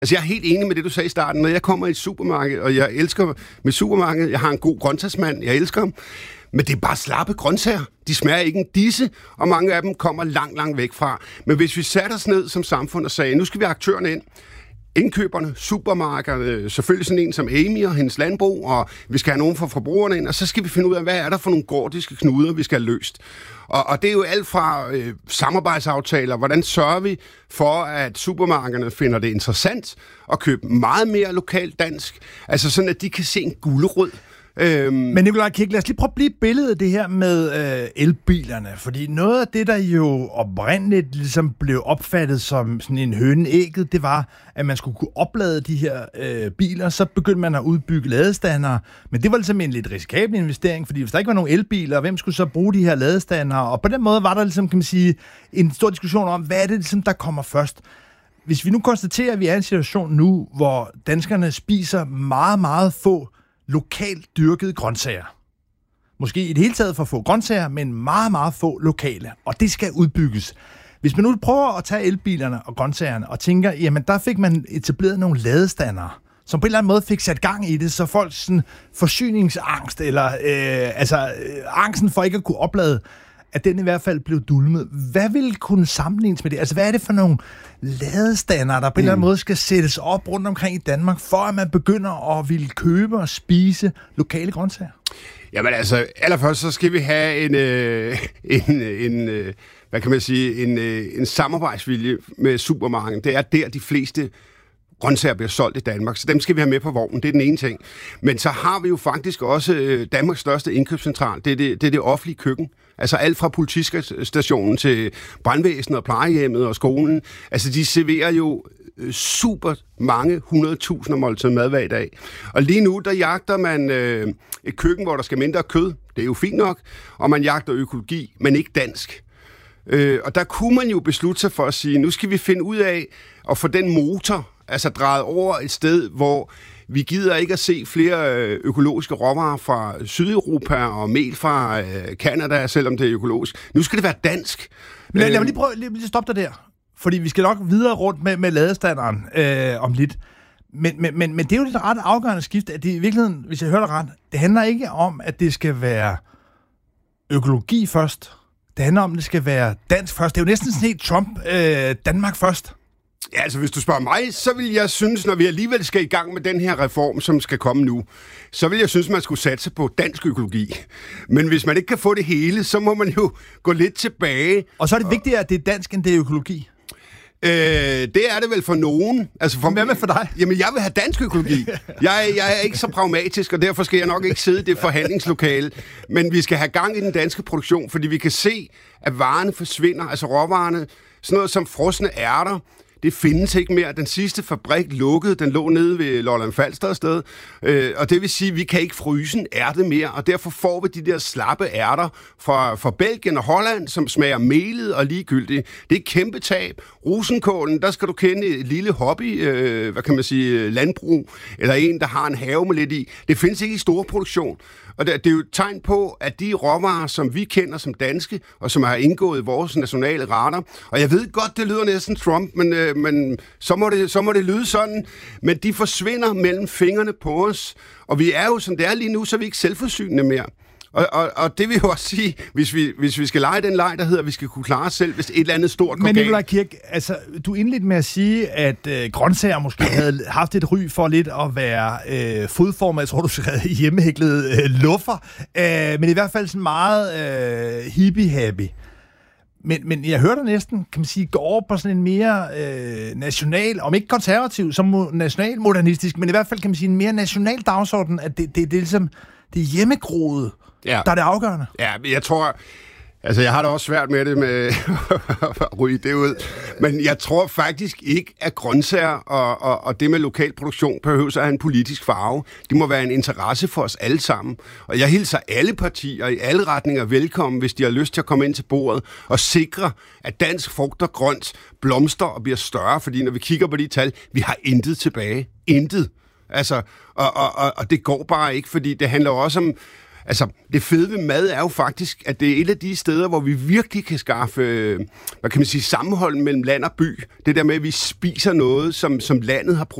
Altså, jeg er helt enig med det, du sagde i starten. Når jeg kommer i et supermarked, og jeg elsker med supermarked, jeg har en god grøntsagsmand, jeg elsker ham, men det er bare slappe grøntsager. De smager ikke en disse, og mange af dem kommer langt, langt væk fra. Men hvis vi satte os ned som samfund og sagde, nu skal vi have aktørerne ind, indkøberne, supermarkederne, selvfølgelig sådan en som Amy og hendes landbrug, og vi skal have nogen fra forbrugerne ind, og så skal vi finde ud af, hvad er der for nogle gordiske knuder, vi skal have løst. Og det er jo alt fra samarbejdsaftaler, hvordan sørger vi for, at supermarkederne finder det interessant at købe meget mere lokalt dansk, altså sådan, at de kan se en gulerod. Men Nikolaj Kirk, lad os lige prøve at blive billedet af det her med elbilerne, fordi noget af det, der jo oprindeligt ligesom blev opfattet som sådan en høne-ægget, det var, at man skulle kunne oplade de her biler, så begyndte man at udbygge ladestandere, men det var ligesom en lidt risikabel investering, fordi hvis der ikke var nogen elbiler, hvem skulle så bruge de her ladestandere, og på den måde var der ligesom, kan man sige, en stor diskussion om, hvad er det ligesom, der kommer først. Hvis vi nu konstaterer, at vi er i en situation nu, hvor danskerne spiser meget, meget få lokalt dyrkede grøntsager. Måske i det hele taget for få grøntsager, men meget, meget få lokale. Og det skal udbygges. Hvis man nu prøver at tage elbilerne og grøntsagerne og tænker, jamen der fik man etableret nogle ladestandere, som på en eller anden måde fik sat gang i det, så folks sådan, forsyningsangst, eller angsten for ikke at kunne oplade, at den i hvert fald blev dulmet. Hvad vil kunne sammenlignes med det? Altså, hvad er det for nogle ladestander, der på en eller anden måde skal sættes op rundt omkring i Danmark, for at man begynder at ville købe og spise lokale grøntsager? Jamen altså, allerførst så skal vi have en samarbejdsvilje med supermarkedet. Det er der, de fleste grøntsager bliver solgt i Danmark, så dem skal vi have med på vognen, det er den ene ting. Men så har vi jo faktisk også Danmarks største indkøbscentral, det er det offentlige køkken. Altså alt fra politistationen til brandvæsenet og plejehjemmet og skolen. Altså de serverer jo super mange 100.000 måltider mad hver dag. Og lige nu, der jagter man et køkken, hvor der skal mindre kød. Det er jo fint nok. Og man jagter økologi, men ikke dansk. Og der kunne man jo beslutte sig for at sige, nu skal vi finde ud af at få den motor altså drejet over et sted, hvor vi gider ikke at se flere økologiske råvarer fra Sydeuropa og mel fra Canada, selvom det er økologisk. Nu skal det være dansk. Lad mig lige stoppe dig der, fordi vi skal nok videre rundt med ladestanderen om lidt. Men det er jo et ret afgørende skift, at det i virkeligheden, hvis jeg hører dig ret, det handler ikke om, at det skal være økologi først. Det handler om, at det skal være dansk først. Det er jo næsten sådan helt Trump, Danmark først. Ja, altså hvis du spørger mig, så vil jeg synes, når vi alligevel skal i gang med den her reform, som skal komme nu, så vil jeg synes, man skulle satse på dansk økologi. Men hvis man ikke kan få det hele, så må man jo gå lidt tilbage. Og så er det vigtigere, at det er dansk, end det er økologi? Det er det vel for nogen. Altså hvad med for dig? Jamen, jeg vil have dansk økologi. Jeg er ikke så pragmatisk, og derfor skal jeg nok ikke sidde i det forhandlingslokale. Men vi skal have gang i den danske produktion, fordi vi kan se, at varerne forsvinder. Altså råvarerne, sådan noget som frosne ærter, det findes ikke mere. Den sidste fabrik lukkede, den lå nede ved Lolland Falster sted. Og det vil sige, at vi kan ikke fryse en ærte mere, og derfor får vi de der slappe ærter fra Belgien og Holland, som smager melet og ligegyldigt. Det er et kæmpe tab. Rosenkålen, der skal du kende et lille hobby, landbrug, eller en, der har en have med lidt i. Det findes ikke i store produktion. Og det er jo et tegn på, at de råvarer, som vi kender som danske, og som har indgået i vores nationale rater, og jeg ved godt, det lyder næsten Trump, men så må det lyde sådan, men de forsvinder mellem fingrene på os, og vi er jo, som det er lige nu, så er vi ikke selvforsynende mere. Og det vil jo også sige, hvis vi skal lege den leg, der hedder, at vi skal kunne klare os selv, hvis et eller andet stort går galt. Men Nikolaj Kirk, altså, du indledte med at sige, at grøntsager måske havde haft et ry for lidt at være fodformet, jeg tror, du skrev hjemmehæklede luffer, men i hvert fald sådan meget hippie-happy. Men jeg hørte næsten, kan man sige, gå over på sådan en mere national, om ikke konservativ, som nationalmodernistisk, men i hvert fald kan man sige en mere national dagsorden, at det er ligesom det hjemmegroede, der er det afgørende. Ja, jeg tror, altså jeg har det også svært med det med at ryge det ud, men jeg tror faktisk ikke, at grøntsager og det med lokal produktion behøver at have en politisk farve. Det må være en interesse for os alle sammen. Og jeg hilser alle partier i alle retninger velkommen, hvis de har lyst til at komme ind til bordet og sikre, at dansk frugt og grønt blomster og bliver større, fordi når vi kigger på de tal, vi har intet tilbage. Intet. Altså, og det går bare ikke, fordi det handler også om, Altså, det fede ved mad er jo faktisk, at det er et af de steder, hvor vi virkelig kan skaffe, hvad kan man sige, sammenhold mellem land og by. Det der med, at vi spiser noget, som landet har